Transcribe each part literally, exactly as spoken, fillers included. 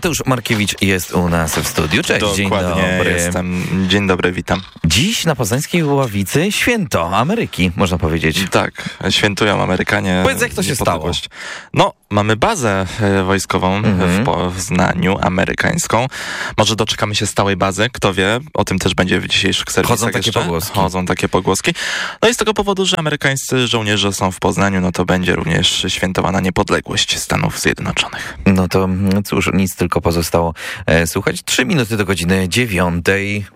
Mateusz Markiewicz jest u nas w studiu. Cześć, Dokładnie, dzień dobry. jestem. Dzień dobry, witam. Dziś na Poznańskiej Ławicy święto Ameryki, można powiedzieć. Tak, świętują Amerykanie. Powiedz, jak to się stało? No, mamy bazę wojskową Mhm. w Poznaniu, amerykańską. Może doczekamy się stałej bazy, kto wie. O tym też będzie w dzisiejszych serwisach. Chodzą takie jeszcze. pogłoski. Chodzą takie pogłoski. No i z tego powodu, że amerykańscy żołnierze są w Poznaniu, no to będzie również świętowana niepodległość Stanów Zjednoczonych. No to cóż, nic tylko pozostało e, słuchać. Trzy minuty do godziny dziewiątej.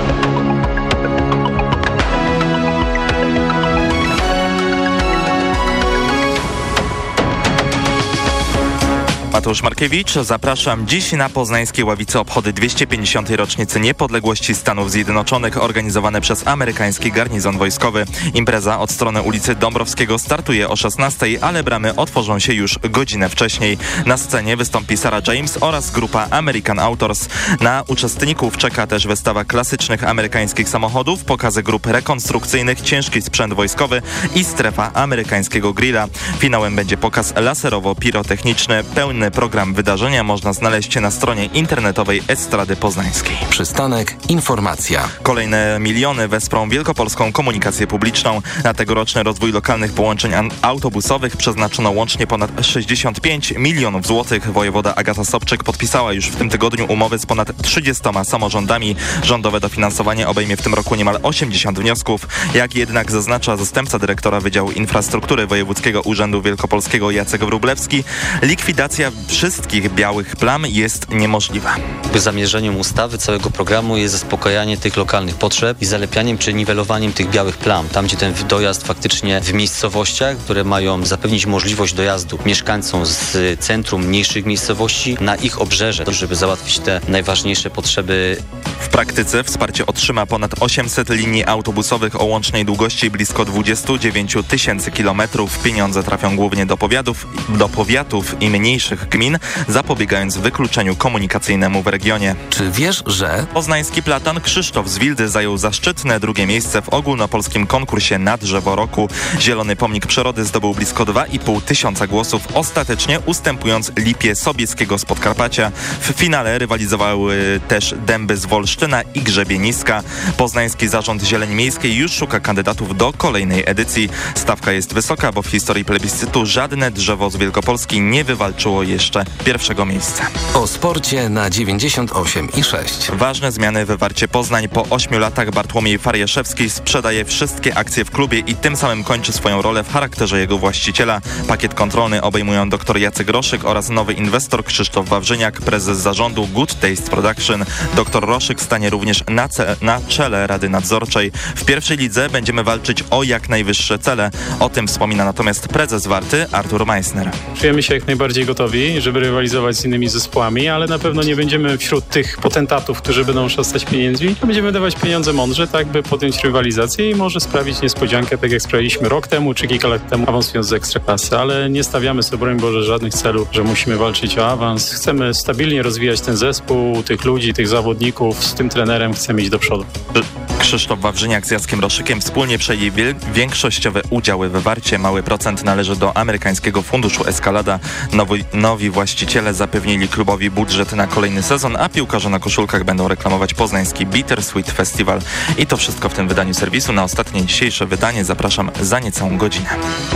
Mateusz Markiewicz, zapraszam. Dziś na Poznańskiej Ławicy obchody dwieście pięćdziesiątej rocznicy niepodległości Stanów Zjednoczonych organizowane przez amerykański garnizon wojskowy. Impreza od strony ulicy Dąbrowskiego startuje o szesnastej, ale bramy otworzą się już godzinę wcześniej. Na scenie wystąpi Sarah James oraz grupa American Authors. Na uczestników czeka też wystawa klasycznych amerykańskich samochodów, pokazy grup rekonstrukcyjnych, ciężki sprzęt wojskowy i strefa amerykańskiego grilla. Finałem będzie pokaz laserowo-pirotechniczny. Pełny program wydarzenia można znaleźć na stronie internetowej Estrady Poznańskiej. Przystanek Informacja. Kolejne miliony wesprą wielkopolską komunikację publiczną. Na tegoroczny rozwój lokalnych połączeń autobusowych przeznaczono łącznie ponad sześćdziesiąt pięć milionów złotych. Wojewoda Agata Sobczyk podpisała już w tym tygodniu umowy z ponad trzydziestoma samorządami. Rządowe dofinansowanie obejmie w tym roku niemal osiemdziesiąt wniosków. Jak jednak zaznacza zastępca dyrektora Wydziału Infrastruktury Wojewódzkiego Urzędu Wielkopolskiego Jacek Wróblewski, likwidacja wszystkich białych plam jest niemożliwa. Zamierzeniem ustawy, całego programu jest zaspokajanie tych lokalnych potrzeb i zalepianiem czy niwelowaniem tych białych plam. Tam, gdzie ten dojazd faktycznie w miejscowościach, które mają zapewnić możliwość dojazdu mieszkańcom z centrum mniejszych miejscowości na ich obrzeże, żeby załatwić te najważniejsze potrzeby. W praktyce wsparcie otrzyma ponad osiemset linii autobusowych o łącznej długości blisko dwadzieścia dziewięć tysięcy kilometrów. Pieniądze trafią głównie do powiatów, do powiatów i mniejszych gmin, zapobiegając wykluczeniu komunikacyjnemu w regionie. Czy wiesz, że... Poznański platan Krzysztof z Wildy zajął zaszczytne drugie miejsce w ogólnopolskim konkursie na drzewo roku. Zielony pomnik przyrody zdobył blisko dwa i pół tysiąca głosów, ostatecznie ustępując Lipie Sobieskiego z Podkarpacia. W finale rywalizowały też dęby z Wolsztyna i Grzebieniska. Poznański Zarząd Zieleni Miejskiej już szuka kandydatów do kolejnej edycji. Stawka jest wysoka, bo w historii plebiscytu żadne drzewo z Wielkopolski nie wywalczyło jeszcze pierwszego miejsca. O sporcie na dziewięćdziesiąt osiem i sześć. Ważne zmiany w Warcie Poznań. Po ośmiu latach Bartłomiej Fariaszewski sprzedaje wszystkie akcje w klubie i tym samym kończy swoją rolę w charakterze jego właściciela. Pakiet kontrolny obejmują dr Jacek Roszyk oraz nowy inwestor Krzysztof Wawrzyniak, prezes zarządu Good Taste Production. Doktor Roszyk stanie również na, ce- na czele Rady Nadzorczej. W pierwszej lidze będziemy walczyć o jak najwyższe cele. O tym wspomina natomiast prezes Warty Artur Meissner. Czujemy się jak najbardziej gotowi, żeby rywalizować z innymi zespołami, ale na pewno nie będziemy wśród tych potentatów, którzy będą szastać pieniędzmi. Będziemy dawać pieniądze mądrze, tak by podjąć rywalizację i może sprawić niespodziankę, tak jak sprawiliśmy rok temu czy kilka lat temu, awansując z Ekstraklasy, ale nie stawiamy sobie, broń Boże, żadnych celów, że musimy walczyć o awans. Chcemy stabilnie rozwijać ten zespół, tych ludzi, tych zawodników, z tym trenerem chcemy iść do przodu. Krzysztof Wawrzyniak z Jackiem Roszykiem wspólnie przejęli wiel- większościowe udziały w Warcie. Mały procent należy do amerykańskiego funduszu Escalada. Nowi, nowi właściciele zapewnili klubowi budżet na kolejny sezon, a piłkarze na koszulkach będą reklamować poznański Bittersweet Festival. I to wszystko w tym wydaniu serwisu. Na ostatnie dzisiejsze wydanie zapraszam za niecałą godzinę.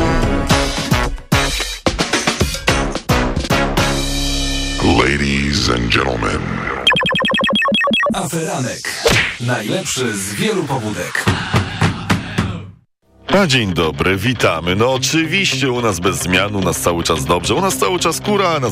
Ladies and gentlemen. Aferanek. Najlepszy z wielu pobudek. A dzień dobry, witamy. No oczywiście u nas bez zmian, u nas cały czas dobrze, u nas cały czas kura,